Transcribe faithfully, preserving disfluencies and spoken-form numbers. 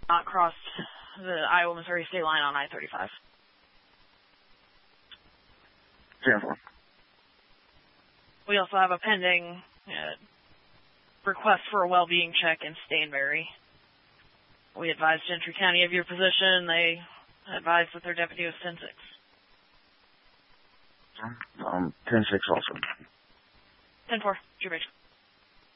not crossed the Iowa-Missouri state line on I thirty-five. ten four. We also have a pending uh, request for a well-being check in Stanberry. We advised Gentry County of your position. They advised that their deputy was ten six. Um, ten six also. ten four, Drew Bridge.